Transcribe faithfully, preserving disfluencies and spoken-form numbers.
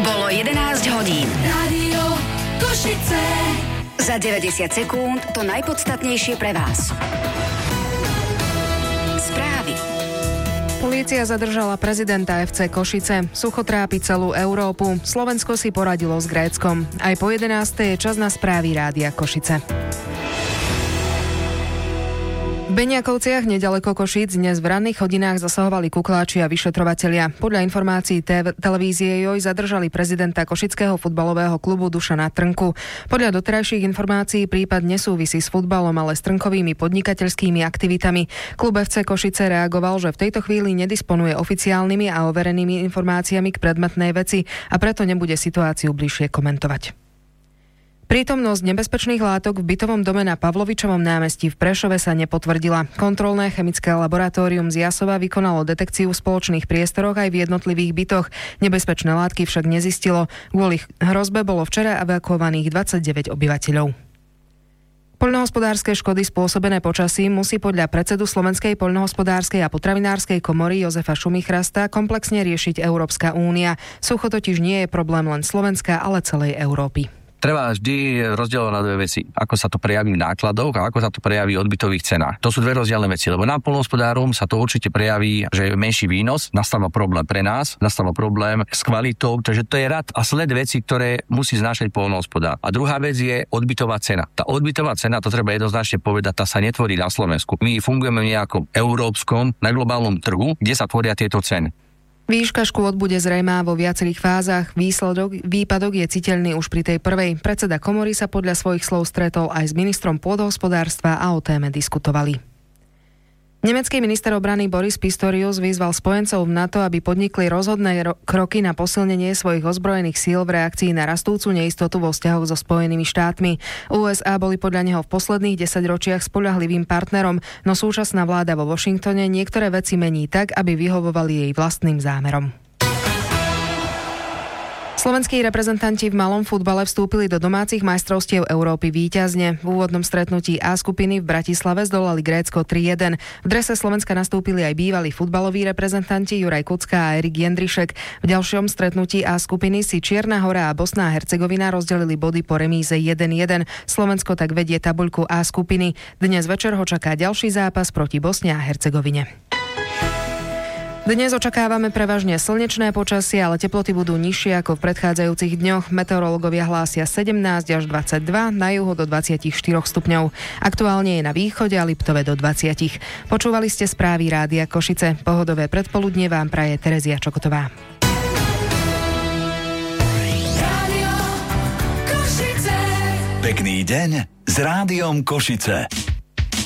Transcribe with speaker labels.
Speaker 1: Bolo jedenásť hodín.
Speaker 2: Rádio Košice.
Speaker 1: Za deväťdesiat sekúnd to najpodstatnejšie pre vás. Správy.
Speaker 3: Polícia zadržala prezidenta ef cé Košice. Sucho trápi celú Európu. Slovensko si poradilo s Gréckom. Aj po jedenástej je čas na správy Rádia Košice. V Beniakovciach nedaleko Košíc dnes v ranných hodinách zasahovali kukláči a vyšetrovatelia. Podľa informácií te- televízie Joj zadržali prezidenta košického futbalového klubu Dušana Trnku. Podľa doterajších informácií prípad nesúvisí s futbalom, ale s trnkovými podnikateľskými aktivitami. Klub ef cé Košice reagoval, že v tejto chvíli nedisponuje oficiálnymi a overenými informáciami k predmetnej veci a preto nebude situáciu bližšie komentovať. Prítomnosť nebezpečných látok v bytovom dome na Pavlovičovom námestí v Prešove sa nepotvrdila. Kontrolné chemické laboratórium z Jasova vykonalo detekciu v spoločných priestoroch aj v jednotlivých bytoch. Nebezpečné látky však nezistilo. Kvôli hrozbe bolo včera evakuovaných dvadsaťdeväť obyvateľov. Poľnohospodárske škody spôsobené počasím musí podľa predsedu Slovenskej poľnohospodárskej a potravinárskej komory Jozefa Šumichrasta komplexne riešiť Európska únia. Sucho totiž nie je problém len Slovenska, ale celej Európy.
Speaker 4: Treba vždy rozdielovať na dve veci. Ako sa to prejaví v nákladoch a ako sa to prejaví v odbytových cenách. To sú dve rozdielne veci, lebo nám poľnohospodárom sa to určite prejaví, že je menší výnos, nastáva problém pre nás, nastáva problém s kvalitou, takže to je rad a sled veci, ktoré musí znášať poľnohospodár. A druhá vec je odbytová cena. Tá odbytová cena, to treba jednoznačne povedať, tá sa netvorí na Slovensku. My fungujeme v nejakom európskom, na globálnom trhu, kde sa tvoria tieto ceny.
Speaker 3: Výška škôd bude zrejmá vo viacerých fázach. Výsledok, výpadok je citeľný už pri tej prvej. Predseda komory sa podľa svojich slov stretol aj s ministrom pôdohospodárstva a o téme diskutovali. Nemecký minister obrany Boris Pistorius vyzval spojencov v NATO, aby podnikli rozhodné ro- kroky na posilnenie svojich ozbrojených síl v reakcii na rastúcu neistotu vo vzťahoch so Spojenými štátmi. ú es á boli podľa neho v posledných desaťročiach spoľahlivým partnerom, no súčasná vláda vo Washingtone niektoré veci mení tak, aby vyhovovali jej vlastným zámerom. Slovenskí reprezentanti v malom futbale vstúpili do domácich majstrovstiev Európy víťazne. V úvodnom stretnutí A skupiny v Bratislave zdolali Grécko tri jeden. V drese Slovenska nastúpili aj bývalí futbaloví reprezentanti Juraj Kucka a Erik Jendrišek. V ďalšom stretnutí A skupiny si Čierna Hora a Bosna a Hercegovina rozdelili body po remíze jeden jeden. Slovensko tak vedie tabuľku A skupiny. Dnes večer ho čaká ďalší zápas proti Bosne a Hercegovine. Dnes očakávame prevažne slnečné počasie, ale teploty budú nižšie ako v predchádzajúcich dňoch. Meteorológovia hlásia sedemnásť až dvadsaťdva, na juhu do dvadsaťštyri stupňov. Aktuálne je na východe a Liptove do dvadsať. Počúvali ste správy Rádia Košice. Pohodové predpoludnie vám praje Terezia Čokotová.
Speaker 2: Rádio Košice.
Speaker 5: Pekný deň s Rádiom Košice.